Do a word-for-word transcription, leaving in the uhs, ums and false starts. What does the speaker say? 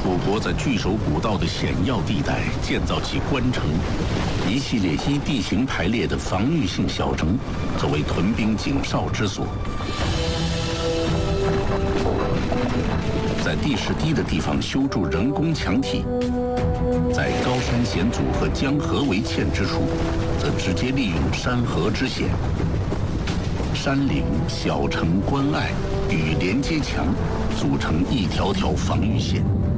楚国在据守古道的险要地带建造起关城，一系列依地形排列的防御性小城，作为屯兵警哨之所。在地势低的地方修筑人工墙体，在高山险阻和江河为堑之处，则直接利用山河之险。山岭、小城、关隘与连接墙组成一条条防御线。